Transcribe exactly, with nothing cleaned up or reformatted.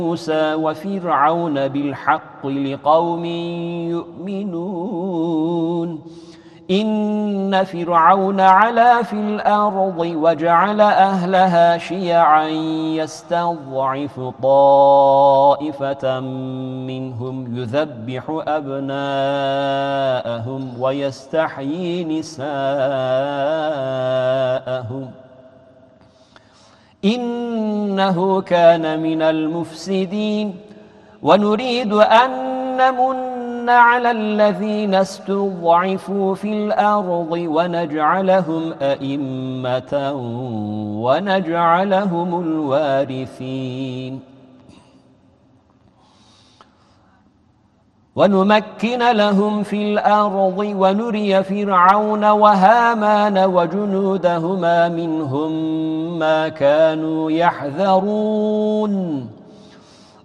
موسى وفرعون بالحق لقوم يؤمنون إن فرعون علا في الأرض وجعل أهلها شيعا يستضعف طائفة منهم يذبح أبناءهم ويستحيي نساءهم إنه كان من المفسدين ونريد أن نمن على الذين استضعفوا في الأرض ونجعلهم أئمة ونجعلهم الوارثين ونمكن لهم في الأرض ونري فرعون وهامان وجنودهما منهم ما كانوا يحذرون